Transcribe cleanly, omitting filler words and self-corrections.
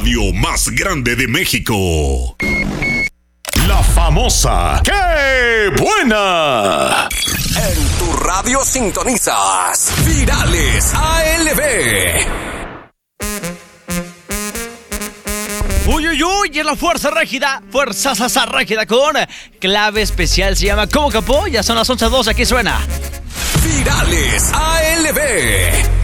radio más grande de México. La famosa ¡Qué buena! En tu radio sintonizas Virales ALB. Uy, uy, uy, y en la fuerza rígida con clave especial, se llama Como Capó. Ya son las 11:02, aquí suena Virales ALB.